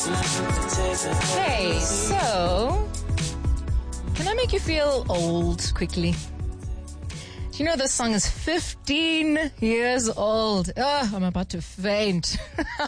Hey, so, can I make you feel old quickly? Do you know this song is 15 years old? Oh, I'm about to faint.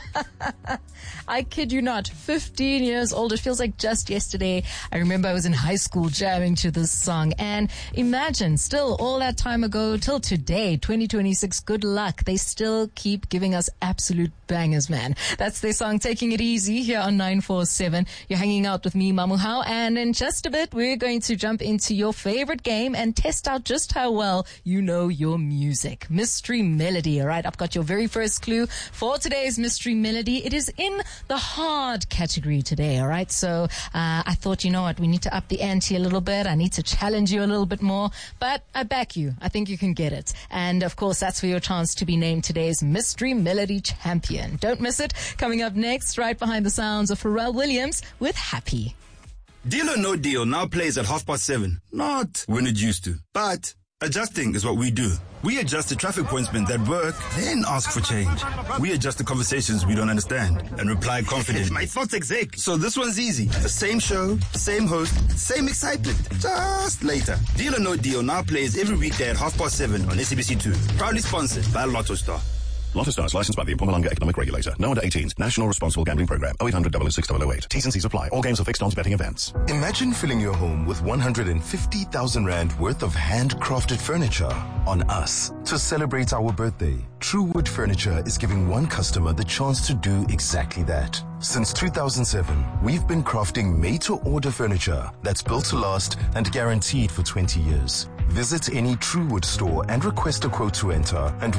I kid you not, 15 years old. It feels like just yesterday. I remember I was in high school jamming to this song. And imagine, still all that time ago till today, 2026, good luck. They still keep giving us absolute bangers, man. That's their song, Taking It Easy, here on 947. You're hanging out with me, Mamuhao. And in just a bit, we're going to jump into your favorite game and test out just how well you know your music. Mystery Melody, all right? I've got your very first clue for today's Mystery Melody. It is in the hard category today, all right? So I thought, you know what, we need to up the ante a little bit. I need to challenge you a little bit more, but I back you. I think you can get it. And of course, that's for your chance to be named today's Mystery Melody champion. Don't miss it. Coming up next, right behind the sounds of Pharrell Williams with Happy. Deal or No Deal now plays at 7:30. Not when it used to, but adjusting is what we do. We adjust the traffic pointsmen that work, then ask for change. We adjust the conversations we don't understand and reply confidently. My thoughts exec. So this one's easy. The same show, same host, same excitement. Just later. Deal or No Deal now plays every weekday at 7:30 on SABC2. Proudly sponsored by Lotto Star. Lotto Star is licensed by the Mpumalanga Economic Regulator. No under 18s. National Responsible Gambling Program. 0800 006 008. T's and C's apply. All games are fixed odds betting events. Imagine filling your home with 150,000 Rand worth of handcrafted furniture on us. To celebrate our birthday, Truewood Furniture is giving one customer the chance to do exactly that. Since 2007, we've been crafting made-to-order furniture that's built to last and guaranteed for 20 years. Visit any Truewood store and request a quote to enter, and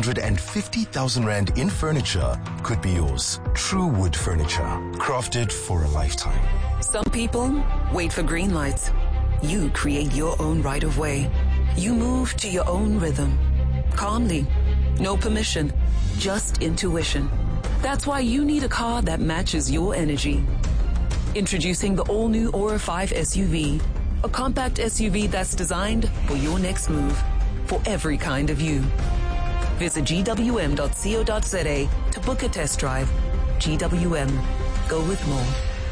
150,000 Rand in furniture could be yours. Truewood Furniture, crafted for a lifetime. Some people wait for green lights. You create your own right of way. You move to your own rhythm. Calmly. No permission. Just intuition. That's why you need a car that matches your energy. Introducing the all-new Aura 5 SUV. A compact SUV that's designed for your next move. For every kind of you. Visit gwm.co.za to book a test drive. GWM. Go with more.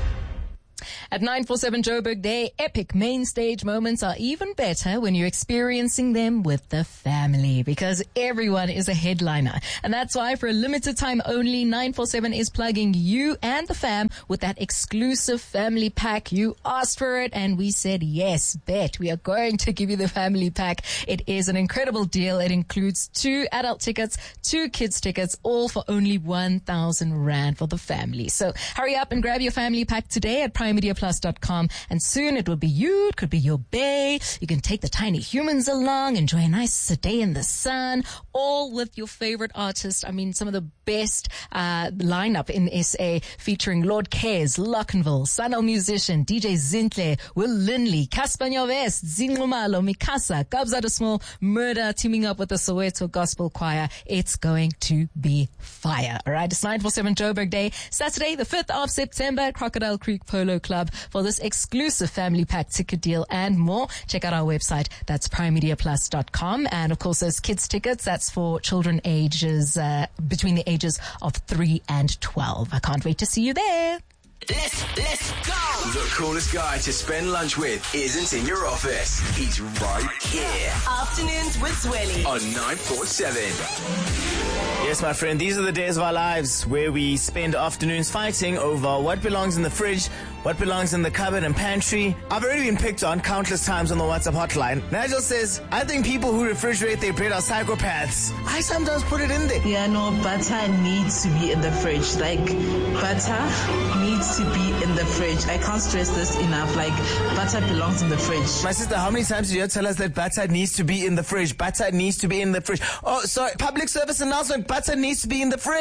At 947 Joburg Day, epic main stage moments are even better when you're experiencing them with the family, because everyone is a headliner. And that's why for a limited time only, 947 is plugging you and the fam with that exclusive family pack. You asked for it and we said yes, bet. We are going to give you the family pack. It is an incredible deal. It includes 2 adult tickets, 2 kids tickets, all for only 1,000 Rand for the family. So hurry up and grab your family pack today at PrimeMediaPlus.com, and soon it will be you, it could be your bae. You can take the tiny humans along, enjoy a nice day in the sun, all with your favorite artists. I mean, some of the best lineup in SA, featuring Lord Kez, Lockenville, Sanal Musician, DJ Zintle, Will Linley, Casper Nyovest, Zinglumalo, Mikasa, Kabza de Small, Murder, teaming up with the Soweto Gospel Choir. It's going to be fire. All right, it's 947 Joburg Day, Saturday, the 5th of September at Crocodile Creek Polo Club. For this exclusive family pack ticket deal and more, check out our website. That's PrimeMediaPlus.com. And of course, those kids tickets, that's for children ages between the ages of 3 and 12. I can't wait to see you there. Let's go! The coolest guy to spend lunch with isn't in your office. He's right here. Afternoons with Zweli On 947. Yes, my friend, these are the days of our lives where we spend afternoons fighting over what belongs in the fridge, what belongs in the cupboard and pantry. I've already been picked on countless times on the WhatsApp hotline. Nigel says, I think people who refrigerate their bread are psychopaths. I sometimes put it in there. Yeah, no, butter needs to be in the fridge. Like, butter needs to be in the fridge. I can't stress this enough. Like, butter belongs in the fridge. My sister, how many times did you tell us that butter needs to be in the fridge? Butter needs to be in the fridge. Oh, sorry, public service announcement, butter needs to be in the fridge.